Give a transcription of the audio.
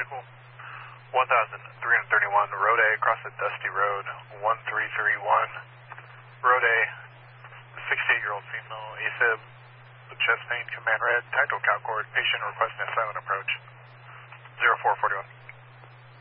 medical. 1331 Road A, across the Dusty Road, 1331. Road A, 68-year-old female, AFib, chest pain, command red, tactile calcord, patient requesting a silent approach. 0441.